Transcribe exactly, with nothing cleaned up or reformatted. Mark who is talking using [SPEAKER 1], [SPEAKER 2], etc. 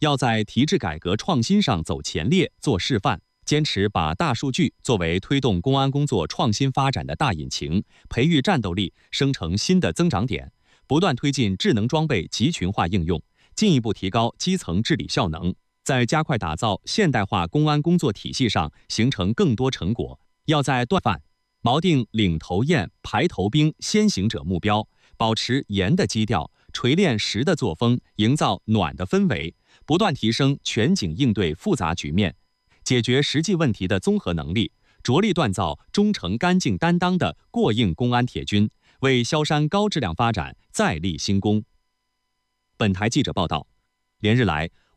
[SPEAKER 1] 要在提质改革创新上走前列、做示范，坚持把大数据作为推动公安工作创新发展的大引擎，培育战斗力，生成新的增长点，不断推进智能装备集群化应用，进一步提高基层治理效能，在加快打造现代化公安工作体系上形成更多成果。要在断范锚定领头雁、排头兵、先行者目标，保持严的基调，锤炼实的作风，营造暖的氛围，不断提升全景应对复杂局面、解决实际问题的综合能力，着力锻造忠诚干净担当的过硬公安铁军，为萧山高质量发展再立新功。本台记者报道，连日来，